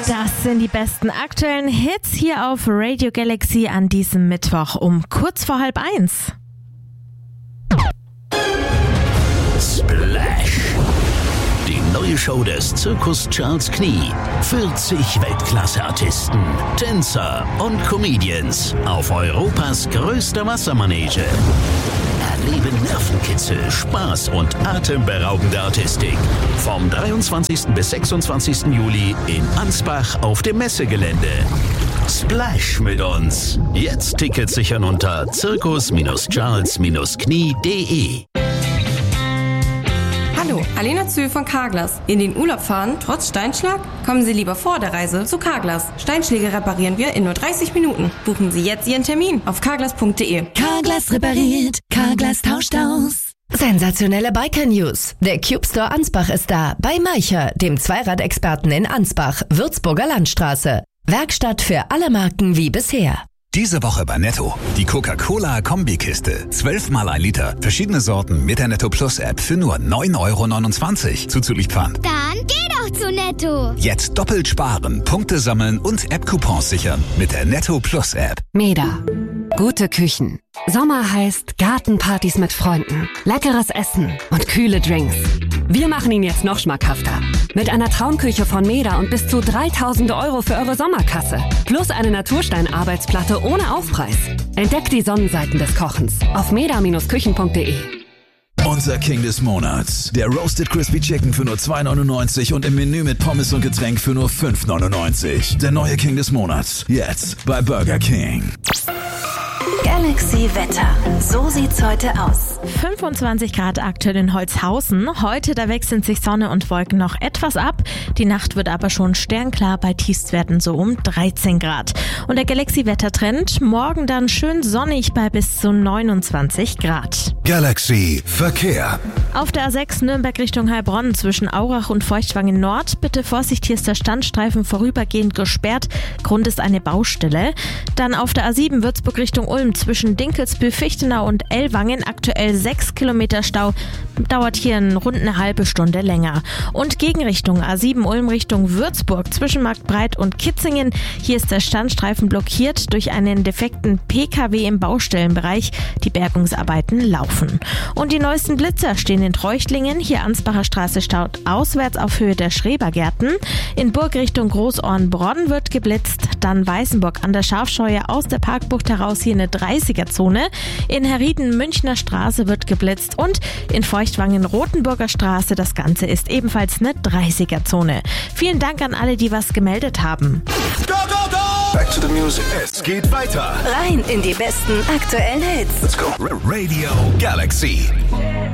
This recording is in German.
Das sind die besten aktuellen Hits hier auf Radio Galaxy an diesem Mittwoch um kurz vor 12:30. Splash. Die neue Show des Zirkus Charles Knie. 40 Weltklasse-Artisten, Tänzer und Comedians auf Europas größter Wassermanege. Erleben Nervenkitzel, Spaß und atemberaubende Artistik. Vom 23. bis 26. Juli in Ansbach auf dem Messegelände. Splash mit uns. Jetzt Tickets sichern unter zirkus-charles-knie.de. Hallo, Alena Zühl von Carglass. In den Urlaub fahren, trotz Steinschlag? Kommen Sie lieber vor der Reise zu Carglass. Steinschläge reparieren wir in nur 30 Minuten. Buchen Sie jetzt Ihren Termin auf carglass.de. Carglass repariert, Carglass tauscht aus. Sensationelle Biker-News. Der Cube Store Ansbach ist da. Bei Meicher, dem Zweiradexperten in Ansbach, Würzburger Landstraße. Werkstatt für alle Marken wie bisher. Diese Woche bei Netto. Die Coca-Cola-Kombikiste. 12 mal 1 Liter. Verschiedene Sorten mit der Netto Plus App für nur 9,29 € zuzüglich Pfand. Dann geh doch zu Netto. Jetzt doppelt sparen, Punkte sammeln und App-Coupons sichern mit der Netto Plus App. Meda. Gute Küchen. Sommer heißt Gartenpartys mit Freunden, leckeres Essen und kühle Drinks. Wir machen ihn jetzt noch schmackhafter. Mit einer Traumküche von Meda und bis zu 3.000 € für eure Sommerkasse. Plus eine Naturstein-Arbeitsplatte ohne Aufpreis. Entdeckt die Sonnenseiten des Kochens auf meda-küchen.de. Unser King des Monats. Der Roasted Crispy Chicken für nur 2,99 € und im Menü mit Pommes und Getränk für nur 5,99 €. Der neue King des Monats. Jetzt bei Burger King. Galaxy Wetter. So sieht's heute aus. 25 Grad aktuell in Holzhausen. Heute, da wechseln sich Sonne und Wolken noch etwas ab. Die Nacht wird aber schon sternklar, bei Tiefstwerten so um 13 Grad. Und der Galaxy-Wettertrend, morgen dann schön sonnig bei bis zu 29 Grad. Galaxy Verkehr. Auf der A6 Nürnberg Richtung Heilbronn zwischen Aurach und Feuchtwangen Nord. Bitte Vorsicht, hier ist der Standstreifen vorübergehend gesperrt. Grund ist eine Baustelle. Dann auf der A7 Würzburg Richtung Ulm zwischen Dinkelsbühl, Fichtenau und Ellwangen. Aktuell 6 Kilometer Stau. Dauert hier rund eine halbe Stunde länger. Und Gegenrichtung A7 Ulm Richtung Würzburg zwischen Marktbreit und Kitzingen. Hier ist der Standstreifen blockiert durch einen defekten PKW im Baustellenbereich. Die Bergungsarbeiten laufen. Und die neuesten Blitzer stehen in Treuchtlingen. Hier Ansbacher Straße staut auswärts auf Höhe der Schrebergärten. In Burg Richtung Großornbronn wird geblitzt. Dann Weißenburg an der Schafscheue aus der Parkbucht heraus hier eine 30er-Zone. In Herrieden Münchner Straße wird geblitzt und in Feuchtwangen Rotenburger Straße, das Ganze ist ebenfalls eine 30er-Zone. Vielen Dank an alle, die was gemeldet haben. Go, go, go! Back to the music. Es geht weiter. Rein in die besten aktuellen Hits. Let's go. Radio Galaxy.